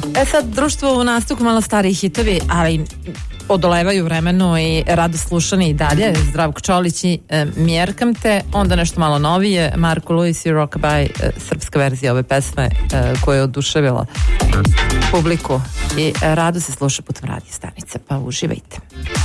Sad društvo u nastavku malo stariji hitovi, ali odolevaju vremenu i rado slušani i dalje. Zdravko Čolić i Mjerkam te. Onda nešto malo novije, Marko Luis i Rockabye, srpska verzija ove pesme koja je oduševila publiku i rado se sluša putem radio stanice, pa uživajte.